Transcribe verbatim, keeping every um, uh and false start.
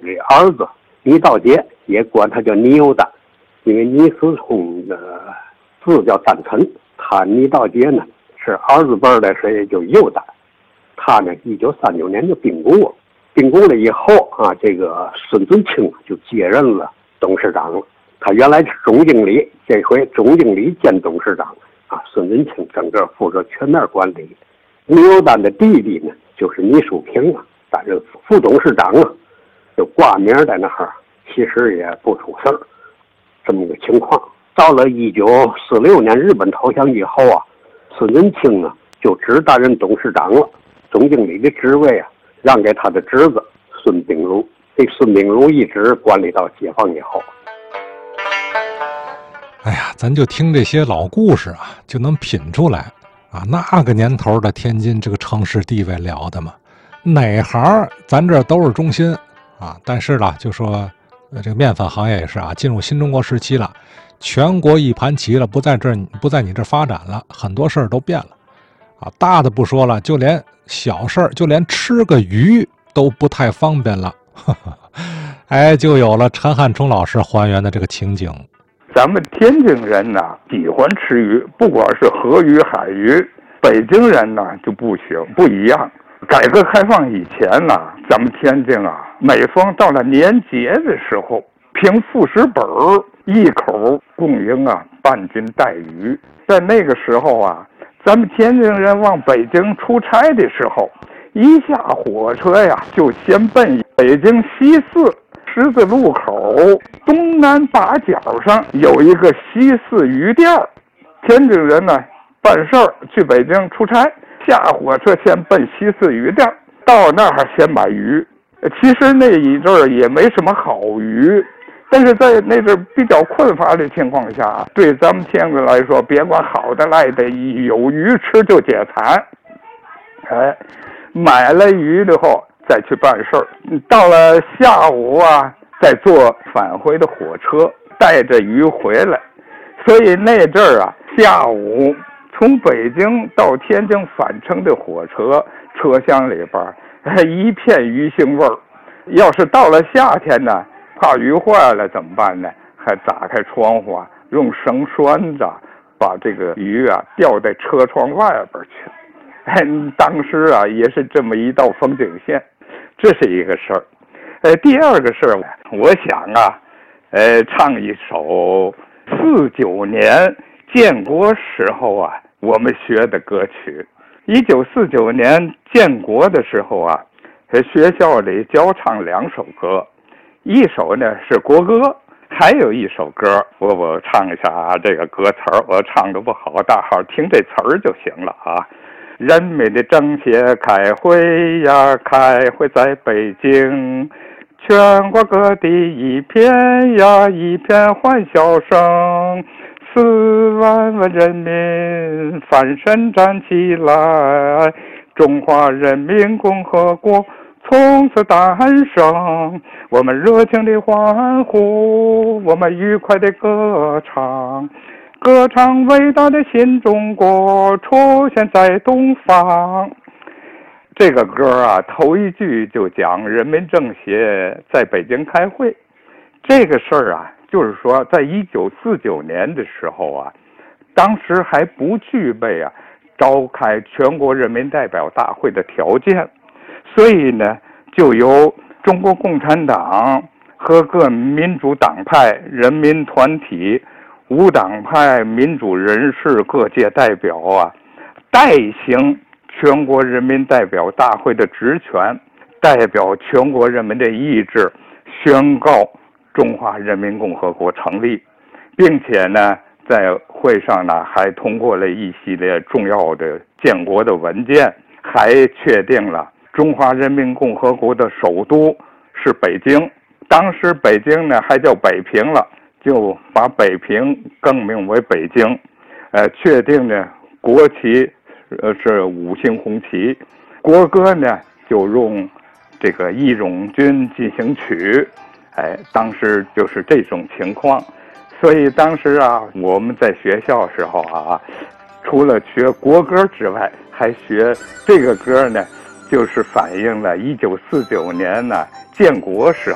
的儿子倪道杰，也管他叫倪有丹，因为倪思聪的字叫丹臣，他倪道杰呢是儿子辈的，所以就有丹。他呢一九三九年就病故了，病故了以后啊，这个孙敦清就接任了董事长了。他原来是总经理，这回总经理兼董事长啊，孙敦清整个负责全面管理。倪有丹的弟弟呢就是倪树平啊，担任副董事长啊，就挂名在那儿，其实也不出事儿，这么个情况。到了一九四六年日本投降以后啊，孙敦清呢就只担任董事长了，总经理的职位啊让给他的侄子孙秉儒。这孙秉儒一直管理到解放以后。 哎呀，咱就听这些老故事啊，就能品出来啊，那个年头的天津这个城市地位了得嘛，哪行咱这都是中心啊。但是呢，就说、呃、这个面粉行业也是啊，进入新中国时期了，全国一盘棋了，不在这不在你这发展了，很多事儿都变了啊。大的不说了，就连小事儿，就连吃个鱼都不太方便了。呵呵，哎，就有了陈汉冲老师还原的这个情景。 咱们天津人呢喜欢吃鱼，不管是河鱼海鱼，北京人呢就不行，不一样。改革开放以前呢，咱们天津啊，每逢到了年节的时候，凭副食本一口供应啊半斤带鱼。在那个时候啊，咱们天津人往北京出差的时候，一下火车呀就先奔北京西四十字路口东南把角上有一个西四鱼店。天津人呢办事儿去北京出差，下火车先奔西四鱼店，到那儿先买鱼。其实那一阵儿也没什么好鱼，但是在那阵比较困乏的情况下，对咱们天津来说，别管好的赖的，有鱼吃就解馋。哎，买了鱼以后再去办事儿，到了下午啊，再坐返回的火车，带着鱼回来。所以那阵儿啊，下午从北京到天津返程的火车车厢里边一片鱼腥味儿。要是到了夏天呢，怕鱼坏了怎么办呢？还打开窗户啊，用绳拴着，把这个鱼啊吊在车窗外边去。哎，当时啊也是这么一道风景线，这是一个事儿。呃，第二个事儿，我想啊，呃，唱一首四九年建国时候啊我们学的歌曲。一九四九年建国的时候啊，在学校里教唱两首歌，一首呢是国歌，还有一首歌，我我唱一下啊，这个歌词儿我唱的不好，大伙听这词儿就行了啊。人民的政协开会呀，开会在北京，全国各地一片呀一片欢笑声，四万万人民翻身站起来，中华人民共和国从此诞生，我们热情的欢呼，我们愉快的歌唱，歌唱伟大的新中国出现在东方。这个歌啊，头一句就讲人民政协在北京开会。这个事儿啊，就是说在一九四九年的时候啊，当时还不具备啊召开全国人民代表大会的条件，所以呢，就由中国共产党和各民主党派、人民团体、无党派民主人士各界代表啊，代行全国人民代表大会的职权，代表全国人民的意志，宣告中华人民共和国成立，并且呢，在会上呢还通过了一系列重要的建国的文件，还确定了中华人民共和国的首都是北京。当时北京呢还叫北平了，就把北平更名为北京。呃，确定呢国旗呃是五星红旗，国歌呢就用这个《义勇军进行曲》。哎，当时就是这种情况。所以当时啊，我们在学校时候啊，除了学国歌之外，还学这个歌呢，就是反映了一九四九年呢建国时候